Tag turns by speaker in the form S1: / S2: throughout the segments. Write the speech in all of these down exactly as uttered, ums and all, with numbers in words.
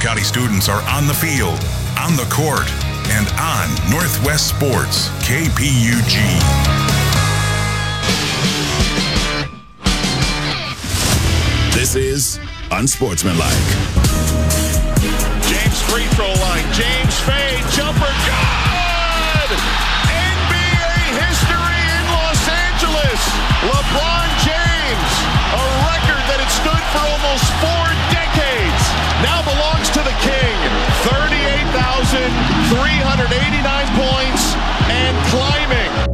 S1: County students are on the field, on the court, and on Northwest Sports, K P U G. This is Unsportsmanlike.
S2: James free throw line. James fade. Jumper. Good! N B A history in Los Angeles. LeBron James. A record that had stood for almost four decades. Now belongs to the King. thirty-eight thousand three hundred eighty-nine points and climbing.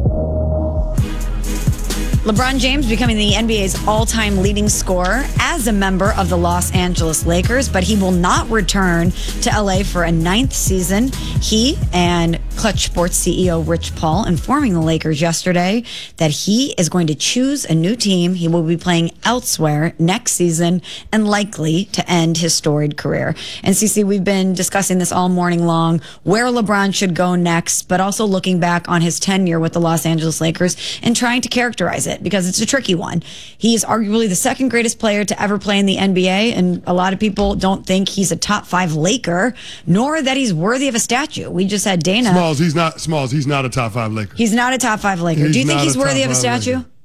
S3: LeBron James becoming the N B A's all-time leading scorer as a member of the Los Angeles Lakers, but he will not return to L A for a ninth season. He and Clutch Sports C E O Rich Paul informing the Lakers yesterday that he is going to choose a new team. He will be playing elsewhere next season and likely to end his storied career. And C C, we've been discussing this all morning long, where LeBron should go next, but also looking back on his tenure with the Los Angeles Lakers and trying to characterize it, because it's a tricky one. He is arguably the second greatest player to ever play in the N B A, and a lot of people don't think he's a top five Laker, nor that he's worthy of a statue. We just had Dana.
S4: Smalls, he's not Smalls, he's not a top five Laker.
S3: He's not a top five Laker.
S4: He's
S3: Do you think
S4: not
S3: he's
S4: a
S3: worthy
S4: top
S3: of a
S4: five
S3: statue?
S4: Laker.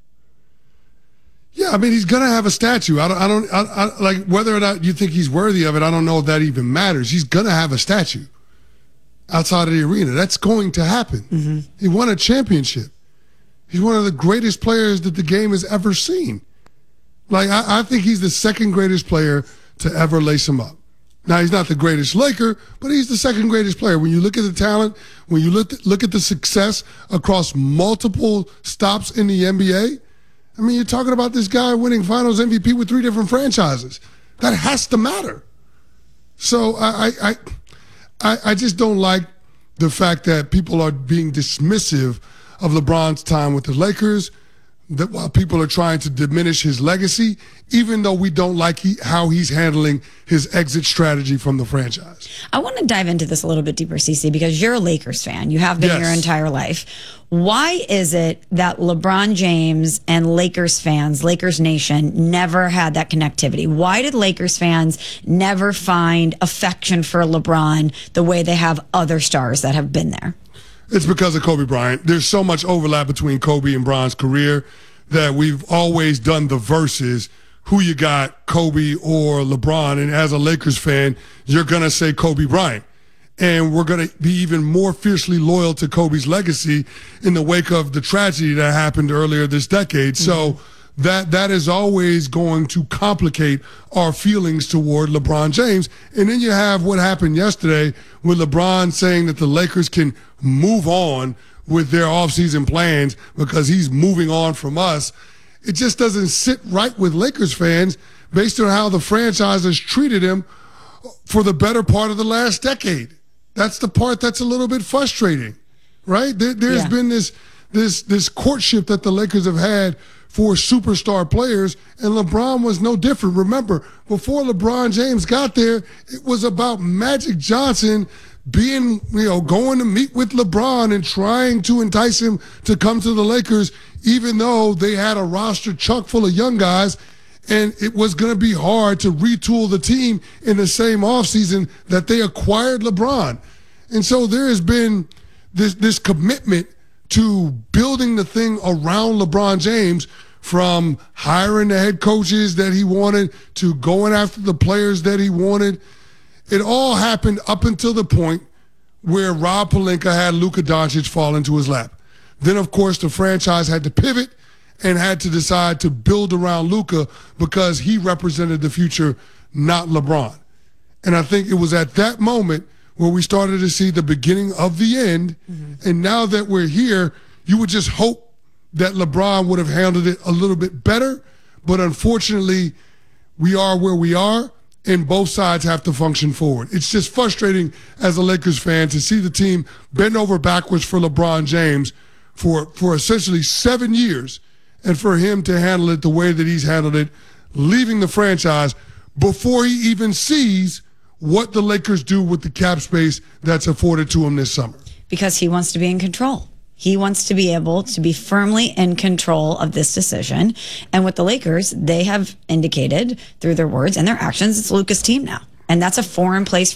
S4: Yeah, I mean, he's gonna have a statue. I don't, I don't, I, I, like whether or not you think he's worthy of it. I don't know if that even matters. He's gonna have a statue outside of the arena. That's going to happen. Mm-hmm. He won a championship. He's one of the greatest players that the game has ever seen. Like, I, I think he's the second greatest player to ever lace him up. Now, he's not the greatest Laker, but he's the second greatest player. When you look at the talent, when you look, look at the success across multiple stops in the N B A, I mean, you're talking about this guy winning Finals M V P with three different franchises. That has to matter. So I, I, I, I just don't like the fact that people are being dismissive of LeBron's time with the Lakers, that while people are trying to diminish his legacy, even though we don't like he, how he's handling his exit strategy from the franchise.
S3: I want to dive into this a little bit deeper, C C, because you're a Lakers fan. You have been
S4: Yes.
S3: your entire life. Why is it that LeBron James and Lakers fans, Lakers Nation, never had that connectivity? Why did Lakers fans never find affection for LeBron the way they have other stars that have been there?
S4: It's because of Kobe Bryant. There's so much overlap between Kobe and Bron's career that we've always done the verses, who you got, Kobe or LeBron. And as a Lakers fan, you're going to say Kobe Bryant. And we're going to be even more fiercely loyal to Kobe's legacy in the wake of the tragedy that happened earlier this decade. Mm-hmm. So that that is always going to complicate our feelings toward LeBron James. And then you have what happened yesterday with LeBron saying that the Lakers can move on with their offseason plans because he's moving on from us. It just doesn't sit right with Lakers fans based on how the franchise has treated him for the better part of the last decade. That's the part that's a little bit frustrating, right? There, there's
S3: yeah. been
S4: this this this courtship that the Lakers have had for superstar players, and LeBron was no different. Remember, before LeBron James got there, it was about Magic Johnson being, you know, going to meet with LeBron and trying to entice him to come to the Lakers, even though they had a roster chock full of young guys, and it was going to be hard to retool the team in the same offseason that they acquired LeBron. And so there has been this this commitment to building the thing around LeBron James, from hiring the head coaches that he wanted to going after the players that he wanted. It all happened up until the point where Rob Pelinka had Luka Doncic fall into his lap. Then, of course, the franchise had to pivot and had to decide to build around Luka because he represented the future, not LeBron. And I think it was at that moment where we started to see the beginning of the end. Mm-hmm. And now that we're here, you would just hope that LeBron would have handled it a little bit better. But unfortunately, we are where we are, and both sides have to function forward. It's just frustrating as a Lakers fan to see the team bend over backwards for LeBron James for, for essentially seven years, and for him to handle it the way that he's handled it, leaving the franchise before he even sees what the Lakers do with the cap space that's afforded to him this summer.
S3: Because he wants to be in control. He wants to be able to be firmly in control of this decision. And with the Lakers, they have indicated through their words and their actions, it's Luka's team now. And that's a foreign place